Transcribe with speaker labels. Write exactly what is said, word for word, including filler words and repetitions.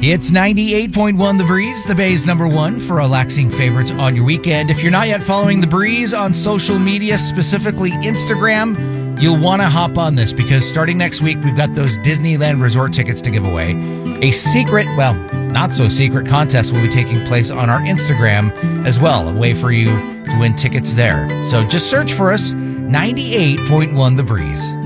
Speaker 1: It's ninety-eight point one The Breeze, the Bay's number one for relaxing favorites on your weekend. If you're not yet following The Breeze on social media, specifically Instagram, you'll want to hop on this because starting next week, we've got those Disneyland resort tickets to give away. A secret, well, not so secret contest will be taking place on our Instagram as well, a way for you to win tickets there. So just search for us, ninety-eight point one The Breeze.